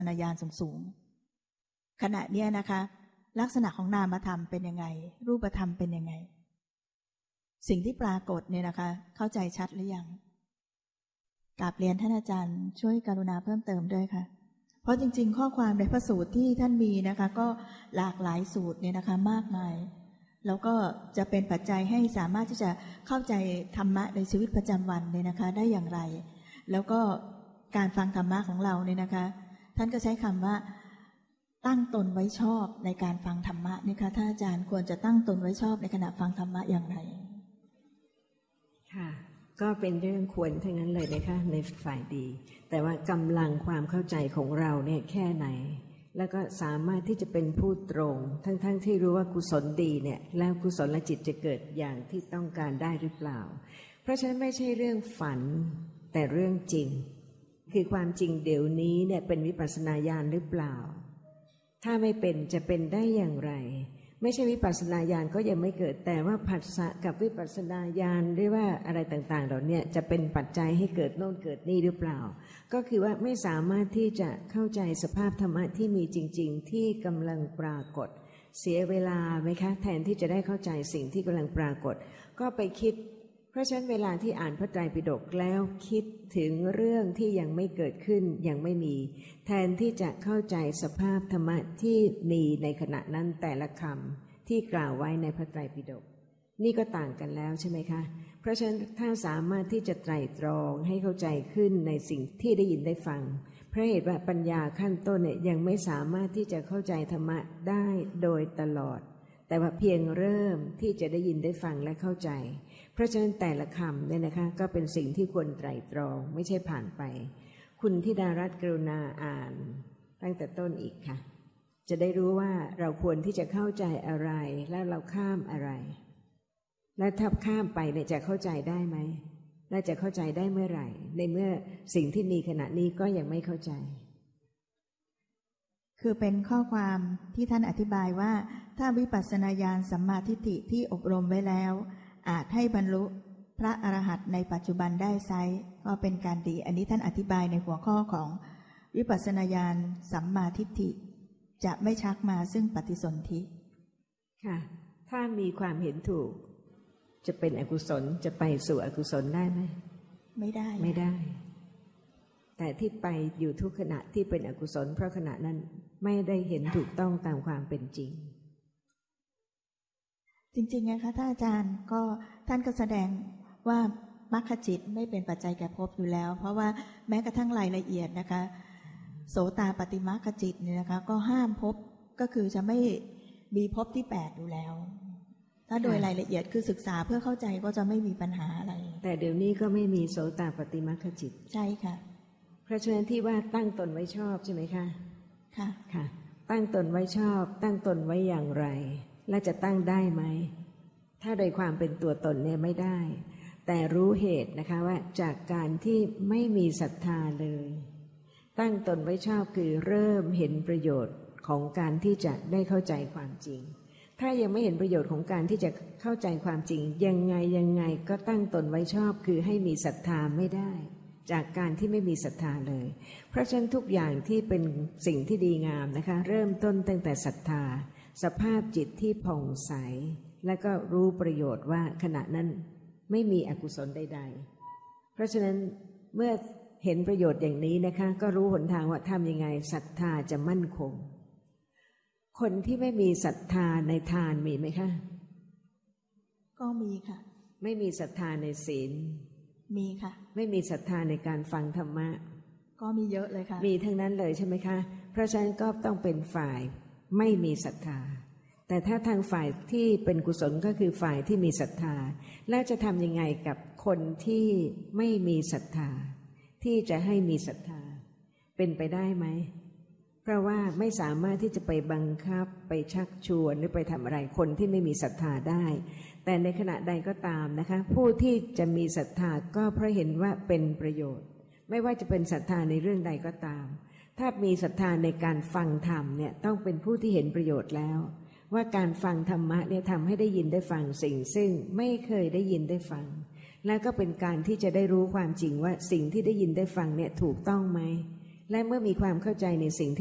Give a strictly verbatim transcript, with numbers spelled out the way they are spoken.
ณญาณสูงๆขณะนี้นะคะลักษณะของนามธรรมเป็นยังไงรูปธรรมเป็นยังไงสิ่งที่ปรากฏเนี่ยนะคะเข้าใจชัดหรือยังกราบเรียนท่านอาจารย์ช่วยกรุณาเพิ่มเติมด้วยค่ะเพราะจริงๆข้อความในพระสูตรที่ท่านมีนะคะก็หลากหลายสูตรเนี่ยนะคะมากมายแล้วก็จะเป็นปัจจัยให้สามารถที่จะเข้าใจธรรมะในชีวิตประจำวันเนี่ยนะคะได้อย่างไรแล้วก็การฟังธรรมะของเราเนี่ยนะคะท่านก็ใช้คำว่าตั้งตนไว้ชอบในการฟังธรรมะนะคะท่านอาจารย์ควรจะตั้งตนไว้ชอบในขณะฟังธรรมะอย่างไรค่ะก็เป็นเรื่องควรทั้งนั้นเลยนะคะในฝ่ายดีแต่ว่ากำลังความเข้าใจของเราเนี่ยแค่ไหนแล้วก็สามารถที่จะเป็นผู้ตรงทั้งๆ ท, ที่รู้ว่ากุศลดีเนี่ยแล้วกุศลจิตจะเกิดอย่างที่ต้องการได้หรือเปล่าเพราะฉะนั้นไม่ใช่เรื่องฝันแต่เรื่องจริงคือความจริงเดี๋ยวนี้เนี่ยเป็นวิปัสสนาญาณหรือเปล่าถ้าไม่เป็นจะเป็นได้อย่างไรไม่ใช่วิปัสสนาญาณก็ยังไม่เกิดแต่ว่าผัสสะกับวิปัสสนาญาณหรือว่าอะไรต่างๆเหล่านี้จะเป็นปัจจัยให้เกิดโน่นเกิดนี่หรือเปล่าก็คือว่าไม่สามารถที่จะเข้าใจสภาพธรรมะที่มีจริงๆที่กำลังปรากฏเสียเวลาไหมคะแทนที่จะได้เข้าใจสิ่งที่กำลังปรากฏก็ไปคิดเพราะฉะนั้นเวลาที่อ่านพระไตรปิฎกแล้วคิดถึงเรื่องที่ยังไม่เกิดขึ้นยังไม่มีแทนที่จะเข้าใจสภาพธรรมะที่มีในขณะนั้นแต่ละคำที่กล่าวไว้ในพระไตรปิฎกนี่ก็ต่างกันแล้วใช่ไหมคะเพราะฉะนั้นถ้าสามารถที่จะไตร่ตรองให้เข้าใจขึ้นในสิ่งที่ได้ยินได้ฟังเพราะเหตุว่าปัญญาขั้นต้นเนี่ยยังไม่สามารถที่จะเข้าใจธรรมะได้โดยตลอดแต่ว่าเพียงเริ่มที่จะได้ยินได้ฟังและเข้าใจเพราะฉะนั้นแต่ละคำเนี่ยนะคะก็เป็นสิ่งที่ควรไตร่ตรองไม่ใช่ผ่านไปคุณธิดารัตน์กรุณาอ่านตั้งแต่ต้นอีกค่ะจะได้รู้ว่าเราควรที่จะเข้าใจอะไรแล้วเราข้ามอะไรและถ้าข้ามไปเนี่ยจะเข้าใจได้ไหมและจะเข้าใจได้เมื่อไหร่ในเมื่อสิ่งที่มีขณะนี้ก็ยังไม่เข้าใจคือเป็นข้อความที่ท่านอธิบายว่าถ้าวิปัสสนาญาณสัมมาทิฏฐิที่อบรมไว้แล้วอาจให้บรรลุพระอรหันต์ในปัจจุบันได้ไซร้ก็เป็นการดีอันนี้ท่านอธิบายในหัวข้อของวิปัสสนาญาณสัมมาทิฏฐิจะไม่ชักมาซึ่งปฏิสนธิค่ะถ้ามีความเห็นถูกจะเป็นอกุศลจะไปสู่อกุศลได้ไหมไม่ได้ไม่ได้แต่ที่ไปอยู่ทุกขณะที่เป็นอกุศลเพราะขณะนั้นไม่ได้เห็นถูกต้องตามความเป็นจริงจริงๆนะคะท่านอาจารย์ก็ท่านก็แสดงว่ามรรคจิตไม่เป็นปัจจัยแก่ภพอยู่แล้วเพราะว่าแม้กระทั่งรายละเอียดนะคะโสตาปฏิมรรคจิตเนี่ยนะคะก็ห้ามภพก็คือจะไม่มีภพที่แปดอยู่แล้วถ้าโดยรายละเอียดคือศึกษาเพื่อเข้าใจก็จะไม่มีปัญหาอะไรแต่เดี๋ยวนี้ก็ไม่มีโสตาปฏิมรรคจิตใช่ค่ะเพราะฉะนั้นที่ว่าตั้งตนไว้ชอบใช่ไหมคะค่ะค่ะตั้งตนไว้ชอบตั้งตนไว้อย่างไรและจะตั้งได้ไหมถ้าโดยความเป็นตัวตนเนี่ยไม่ได้แต่รู้เหตุนะคะว่าจากการที่ไม่มีศรัทธาเลยตั้งตนไว้ชอบคือเริ่มเห็นประโยชน์ของการที่จะได้เข้าใจความจริงถ้ายังไม่เห็นประโยชน์ของการที่จะเข้าใจความจริงยังไงยังไงก็ตั้งตนไว้ชอบคือให้มีศรัทธาไม่ได้จากการที่ไม่มีศรัทธาเลยเพราะฉะนั้นทุกอย่างที่เป็นสิ่งที่ดีงามนะคะเริ่มต้นตั้งแต่ศรัทธาสภาพจิตที่ผ่องใสและก็รู้ประโยชน์ว่าขณะนั้นไม่มีอกุศลใดๆเพราะฉะนั้นเมื่อเห็นประโยชน์อย่างนี้นะคะก็รู้หนทางว่าทำยังไงศรัทธาจะมั่นคงคนที่ไม่มีศรัทธาในทานมีไหมคะก็มีค่ะไม่มีศรัทธาในศีลมีค่ะไม่มีศรัทธาในการฟังธรรมะก็มีเยอะเลยค่ะมีทั้งนั้นเลยใช่ไหมคะเพราะฉะนั้นก็ต้องเป็นฝ่ายไม่มีศรัทธาแต่ถ้าทางฝ่ายที่เป็นกุศลก็คือฝ่ายที่มีศรัทธาแล้วจะทำยังไงกับคนที่ไม่มีศรัทธาที่จะให้มีศรัทธาเป็นไปได้ไหมเพราะว่าไม่สามารถที่จะไปบังคับไปชักชวนหรือไปทำอะไรคนที่ไม่มีศรัทธาได้แต่ในขณะใดก็ตามนะคะผู้ที่จะมีศรัทธาก็เพราะเห็นว่าเป็นประโยชน์ไม่ว่าจะเป็นศรัทธาในเรื่องใดก็ตามถ้ามีศรัทธาในการฟังธรรมเนี่ยต้องเป็นผู้ที่เห็นประโยชน์แล้วว่าการฟังธรรมะเนี่ยทำให้ได้ยินได้ฟังสิ่งซึ่งไม่เคยได้ยินได้ฟังและก็เป็นการที่จะได้รู้ความจริงว่าสิ่งที่ได้ยินได้ฟังเนี่ยถูกต้องไหมและเมื่อมีความเข้าใจในสิ่ง